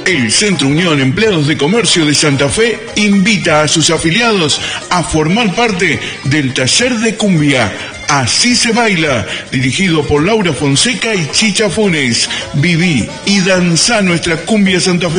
El Centro Unión Empleados de Comercio de Santa Fe invita a sus afiliados a formar parte del taller de cumbia Así se baila, dirigido por Laura Fonseca y Chicha Funes. Viví y danzá nuestra cumbia Santa Fe.